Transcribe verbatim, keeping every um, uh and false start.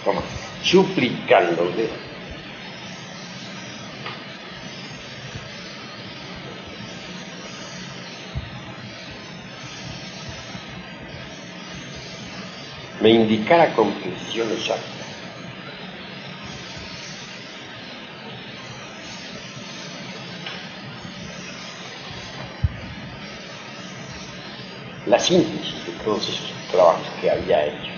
Toma, suplicándole me indicara con precisión exacta la síntesis de todos esos trabajos que había hecho.